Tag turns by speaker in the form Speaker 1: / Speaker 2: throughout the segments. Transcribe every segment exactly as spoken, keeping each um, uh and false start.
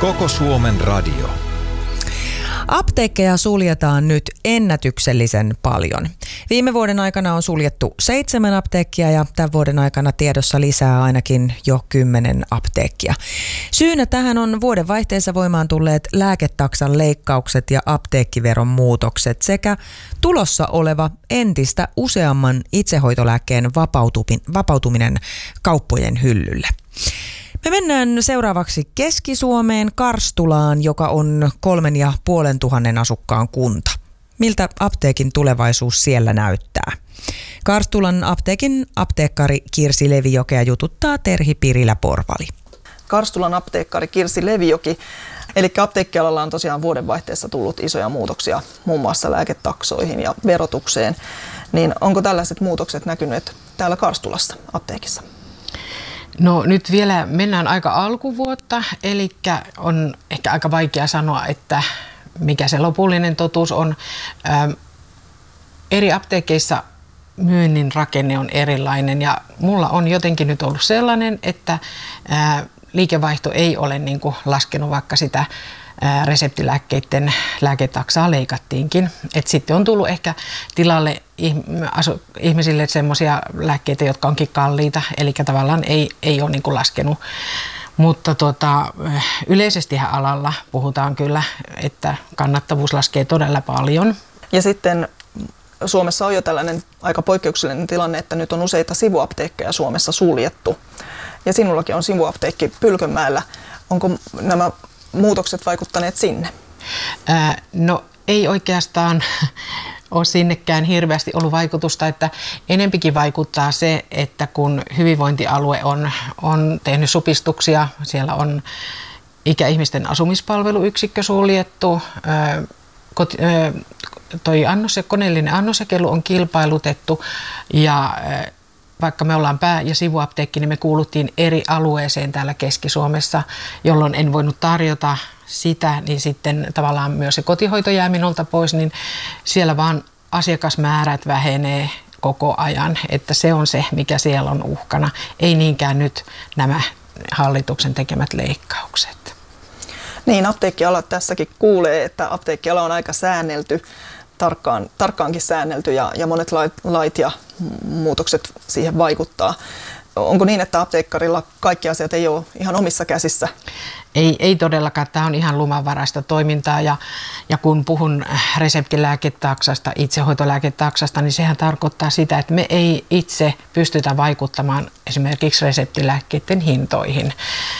Speaker 1: Koko Suomen radio.
Speaker 2: Apteekkeja suljetaan nyt ennätyksellisen paljon. Viime vuoden aikana on suljettu seitsemän apteekkia ja tämän vuoden aikana tiedossa lisää ainakin jo kymmenen apteekkia. Syynä tähän on vuodenvaihteessa voimaan tulleet lääketaksan leikkaukset ja apteekkiveron muutokset sekä tulossa oleva entistä useamman itsehoitolääkkeen vapautuminen kauppojen hyllylle. Me mennään seuraavaksi Keski-Suomeen Karstulaan, joka on kolmen ja puolen tuhannen asukkaan kunta. Miltä apteekin tulevaisuus siellä näyttää? Karstulan apteekin apteekkari Kirsi Levijokea jututtaa Terhi Pirilä-Porvali.
Speaker 3: Karstulan apteekkari Kirsi Levijoki, eli apteekkialalla on tosiaan vuodenvaihteessa tullut isoja muutoksia muun muassa lääketaksoihin ja verotukseen. Niin onko tällaiset muutokset näkyneet täällä Karstulassa apteekissa?
Speaker 4: No nyt vielä mennään aika alkuvuotta, eli on ehkä aika vaikea sanoa, että mikä se lopullinen totuus on. Ää, eri apteekeissa myynnin rakenne on erilainen ja mulla on jotenkin nyt ollut sellainen, että ää, liikevaihto ei ole niin kuin laskenut, vaikka sitä ää, reseptilääkkeiden lääketaksaa leikattiinkin. Et sitten on tullut ehkä tilalle ihmisille semmoisia lääkkeitä, jotka onkin kalliita, eli tavallaan ei, ei ole niin kuin laskenut. Mutta tota, yleisestihän alalla puhutaan kyllä, että kannattavuus laskee todella paljon.
Speaker 3: Ja sitten Suomessa on jo tällainen aika poikkeuksellinen tilanne, että nyt on useita sivuapteekkeja Suomessa suljettu. Ja sinullakin on sivuapteekki Pylkönmäellä. Onko nämä muutokset vaikuttaneet sinne?
Speaker 4: Ää, no ei oikeastaan ole sinnekään hirveästi ollut vaikutusta, että enempikin vaikuttaa se, että kun hyvinvointialue on, on tehnyt supistuksia, siellä on ikäihmisten asumispalveluyksikkö suljettu, ää, koti, ää, toi annos, koneellinen annosjakelu on kilpailutettu ja vaikka me ollaan pää- ja sivuapteekki, niin me kuuluttiin eri alueeseen täällä Keski-Suomessa, jolloin en voinut tarjota sitä, niin sitten tavallaan myös se kotihoito jää minulta pois, niin siellä vaan asiakasmäärät vähenee koko ajan, että se on se, mikä siellä on uhkana. Ei niinkään nyt nämä hallituksen tekemät leikkaukset.
Speaker 3: Niin, apteekkiala tässäkin kuulee, että apteekkiala on aika säännelty, tarkkaan, tarkkaankin säännelty ja, ja monet lait, lait ja muutokset siihen vaikuttaa. Onko niin, että apteekkarilla kaikki asiat ei ole ihan omissa käsissä?
Speaker 4: Ei, ei todellakaan. Tämä on ihan lumanvaraista toimintaa ja, ja kun puhun reseptilääketaksasta, itsehoitolääketaksasta, niin sehän tarkoittaa sitä, että me ei itse pystytä vaikuttamaan esimerkiksi reseptilääkkeiden hintoihin,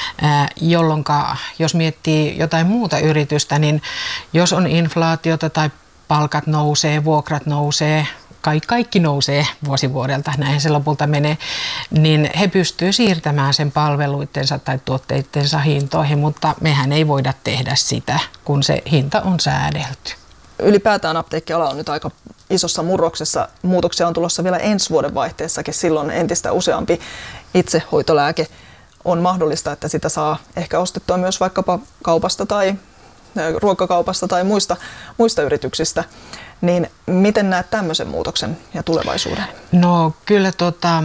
Speaker 4: jolloin jos miettii jotain muuta yritystä, niin jos on inflaatiota tai palkat nousee, vuokrat nousee, kaikki nousee vuosi vuodelta, näin se lopulta menee, niin he pystyvät siirtämään sen palveluittensa tai tuotteittensa hintoihin, mutta mehän ei voida tehdä sitä, kun se hinta on säädelty.
Speaker 3: Ylipäätään apteekkiala on nyt aika isossa murroksessa. Muutoksia on tulossa vielä ensi vuoden vaihteessakin. Silloin entistä useampi itsehoitolääke on mahdollista, että sitä saa ehkä ostettua myös vaikkapa kaupasta tai ruokakaupasta tai muista, muista yrityksistä. Niin miten näet tämmöisen muutoksen ja tulevaisuuden?
Speaker 4: No kyllä tota,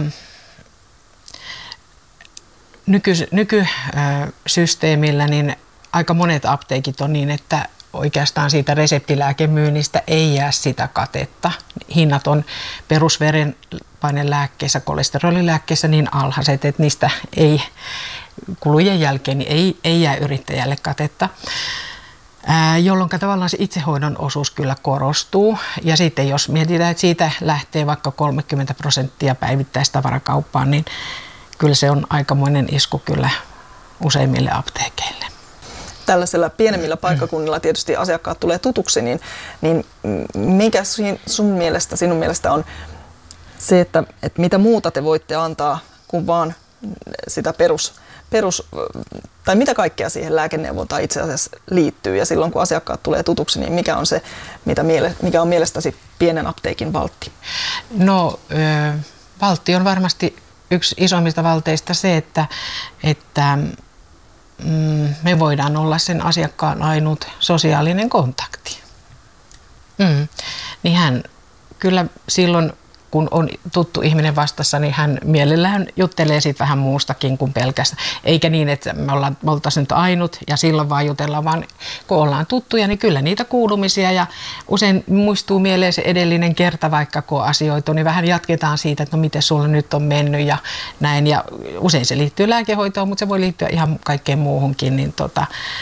Speaker 4: nyky, nykysysteemillä niin aika monet apteekit on niin, että oikeastaan siitä reseptilääkemyynnistä ei jää sitä katetta. Hinnat on perusverenpainelääkkeissä, kolesterolilääkkeissä niin alhaiset, että niistä ei kulujen jälkeen niin ei, ei jää yrittäjälle katetta. Jolloin tavallaan se itsehoidon osuus kyllä korostuu. Ja sitten jos mietitään, että siitä lähtee vaikka kolmekymmentä prosenttia päivittäistavarakauppaan, niin kyllä se on aikamoinen isku kyllä useimmille apteekeille.
Speaker 3: Tällaisella pienemmillä paikkakunnilla tietysti asiakkaat tulee tutuksi, niin, niin mikä sun mielestä, sinun mielestä on se, että, että mitä muuta te voitte antaa kuin vaan sitä perus, perus tai mitä kaikkea siihen lääkeneuvontaan itse asiassa liittyy ja silloin kun asiakkaat tulee tutuksi, niin mikä on se, mitä miele, mikä on mielestäsi pienen apteekin valtti?
Speaker 4: No ö, valtti on varmasti yksi isommista valteista se, että, että mm, me voidaan olla sen asiakkaan ainut sosiaalinen kontakti. Mm. Niin hän kyllä silloin kun on tuttu ihminen vastassa, niin hän mielellään juttelee siitä vähän muustakin kuin pelkästään. Eikä niin, että me ollaan, me oltaisiin nyt ainut ja silloin vaan jutellaan, vaan kun ollaan tuttuja, niin kyllä niitä kuulumisia ja usein muistuu mieleen se edellinen kerta, vaikka kun on asioitu, niin vähän jatketaan siitä, että no miten sulla nyt on mennyt ja näin. Ja usein se liittyy lääkehoitoon, mutta se voi liittyä ihan kaikkeen muuhunkin, niin tota,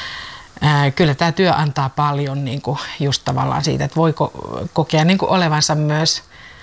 Speaker 4: ää, kyllä tämä työ antaa paljon niin kuin just tavallaan siitä, että voi ko- kokea niin kuin olevansa myös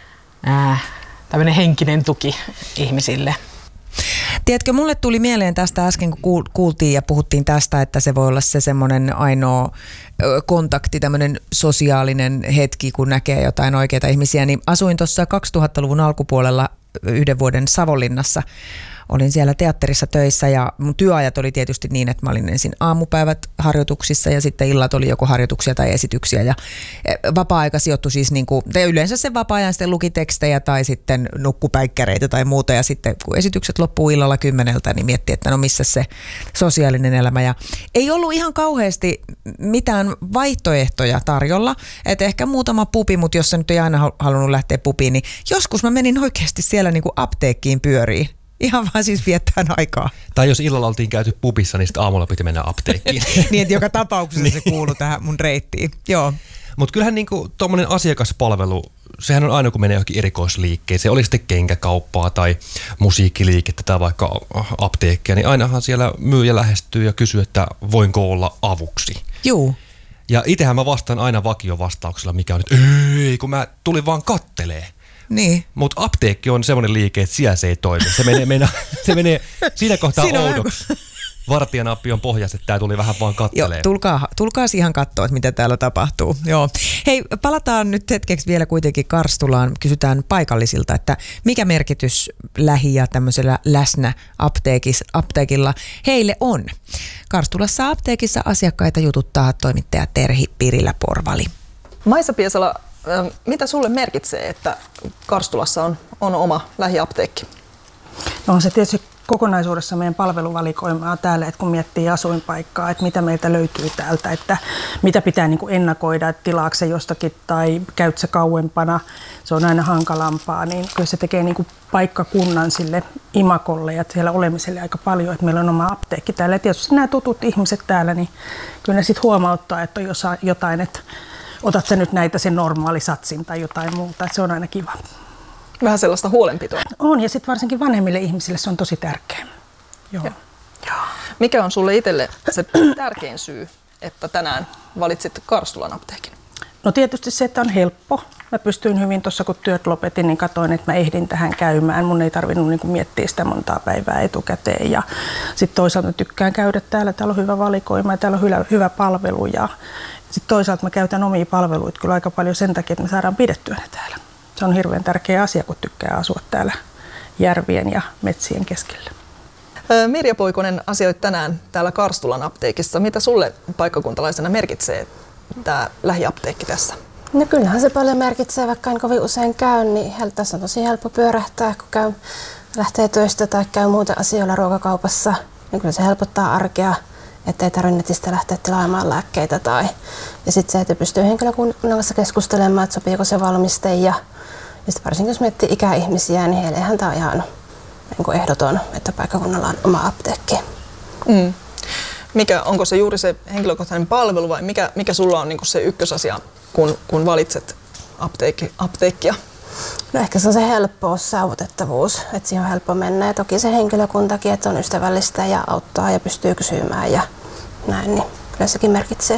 Speaker 4: ää, tämmöinen henkinen tuki ihmisille.
Speaker 2: Tiedätkö, mulle tuli mieleen tästä äsken, kun kuultiin ja puhuttiin tästä, että se voi olla se semmoinen ainoa kontakti, tämmöinen sosiaalinen hetki, kun näkee jotain oikeita ihmisiä, niin asuin tuossa kaksituhattaluvun alkupuolella yhden vuoden Savonlinnassa. Olin siellä teatterissa töissä ja mun työajat oli tietysti niin, että mä olin ensin aamupäivät harjoituksissa ja sitten illat oli joko harjoituksia tai esityksiä. Ja vapaa-aika sijoittui siis niin kuin, yleensä sen vapaa-ajan sitten luki tekstejä tai sitten nukkupäikkäreitä tai muuta. Ja sitten kun esitykset loppuu illalla kymmeneltä, niin miettii, että no missä se sosiaalinen elämä. Ja ei ollut ihan kauheasti mitään vaihtoehtoja tarjolla. Että ehkä muutama pubi, mutta jos sä nyt ei aina halunnut lähteä pubiin, niin joskus mä menin oikeasti siellä niin kuin apteekkiin pyöriin. Ihan vaan siis viettään aikaa.
Speaker 1: Tai jos illalla oltiin käyty pubissa, niin sitten aamulla piti mennä apteekkiin.
Speaker 2: Niin, että joka tapauksessa se kuului tähän mun reittiin. Joo.
Speaker 1: Mutta kyllähän niinku tuommoinen asiakaspalvelu, sehän on aina kun menee johonkin erikoisliikkeen. Se oli sitten kenkäkauppaa tai musiikkiliikettä tai vaikka apteekkia, niin ainahan siellä myyjä lähestyy ja kysyy, että voinko olla avuksi.
Speaker 2: Juu.
Speaker 1: Ja itsehän mä vastaan aina vakiovastauksella, mikä on nyt, ei kun mä tulin vaan kattelee.
Speaker 2: Niin.
Speaker 1: Mutta apteekki on semmoinen liike, että siellä se ei toimi. Se menee, mena, se menee siinä kohtaa siinä oudoksi. Vartijanappi on pohjassa, että tämä tuli vähän vaan kattelemaan.
Speaker 2: Joo, tulkaa, tulkaa ihan katsoa, että mitä täällä tapahtuu. Joo. Hei, palataan nyt hetkeksi vielä kuitenkin Karstulaan. Kysytään paikallisilta, että mikä merkitys lähi- ja tämmöisellä läsnä apteekilla heille on. Karstulassa apteekissa asiakkaita jututtaa toimittaja Terhi Pirilä-Porvali.
Speaker 3: Maisa Piesala, mitä sulle merkitsee, että Karstulassa on, on oma lähiapteekki?
Speaker 5: No on se tietysti kokonaisuudessa meidän palveluvalikoimaa täällä, että kun miettii asuinpaikkaa, että mitä meiltä löytyy täältä, että mitä pitää niin kuin ennakoida, että tilaatko se jostakin tai käyt se kauempana, se on aina hankalampaa, niin kyllä se tekee niin kuin paikkakunnan sille imakolle ja siellä olemiselle aika paljon, että meillä on oma apteekki täällä. Ja tietysti nämä tutut ihmiset täällä, niin kyllä ne sitten huomauttaa, että on jotain, että otat sä nyt näitä sen normaali satsin tai jotain muuta, että se on aina kiva.
Speaker 3: Vähän sellaista huolenpitoa.
Speaker 5: On, ja sitten varsinkin vanhemmille ihmisille se on tosi tärkeä. Joo.
Speaker 3: Joo. Mikä on sulle itselle se tärkein syy, että tänään valitsit Karstulan apteekin?
Speaker 5: No tietysti se, että on helppo. Mä pystyin hyvin tuossa, kun työt lopetin, niin katsoin, että mä ehdin tähän käymään. Mun ei tarvinnut niin kuin miettiä sitä montaa päivää etukäteen. Ja sitten toisaalta tykkään käydä täällä. Täällä on hyvä valikoima ja täällä on hyvä, hyvä palvelu. Ja sitten toisaalta mä käytän omia palveluita kyllä aika paljon sen takia, että me saadaan pidettyä ne täällä. Se on hirveän tärkeä asia, kun tykkää asua täällä järvien ja metsien keskellä.
Speaker 3: Mirja Poikonen, asioit tänään täällä Karstulan apteekissa. Mitä sulle paikkakuntalaisena merkitsee tämä lähiapteekki tässä?
Speaker 6: No kyllähän se paljon merkitsee, vaikka en kovin usein käy, niin tässä on tosi helppo pyörähtää, kun käy, lähtee töistä tai käy muuten asioilla ruokakaupassa. Niin kyllä se helpottaa arkea, ettei tarvitse netistä lähteä tilaamaan lääkkeitä. Tai... Ja sitten se, että pystyy henkilökunnan kanssa keskustelemaan, että sopiiko se valmiste. Ja, ja sitten varsinkin jos miettii ikäihmisiä, niin heillehän tämä on ihan niin kuin ehdoton, että paikkakunnalla on oma apteekki.
Speaker 3: Mm. Mikä, onko se juuri se henkilökohtainen palvelu vai mikä, mikä sulla on niin kuin se ykkösasia, kun, kun valitset apteekki, apteekkia?
Speaker 6: No ehkä se on se helppous, saavutettavuus, että siihen on helppo mennä. Ja toki se henkilökuntakin, että on ystävällistä ja auttaa ja pystyy kysymään ja näin, niin kyllä sekin merkitsee.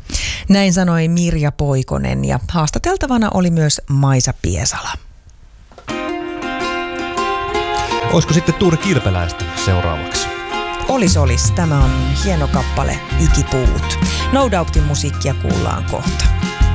Speaker 2: Näin sanoi Mirja Poikonen ja haastateltavana oli myös Maisa Piesala.
Speaker 1: Olisiko sitten Tuure Kirpeläistä seuraavaksi?
Speaker 2: Olis olis, tämä on hieno kappale Ikipuut. No Doubtin musiikkia kuullaan kohta.